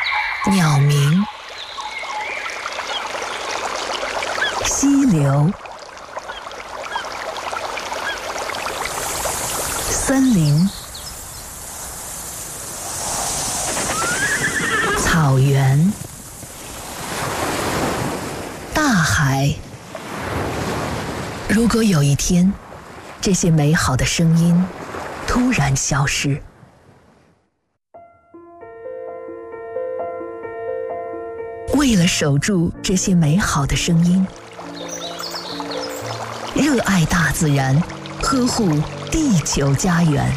鸟鸣，溪流，森林，草原，大海。如果有一天，这些美好的声音突然消失，为了守住这些美好的声音，热爱大自然，呵护地球家园，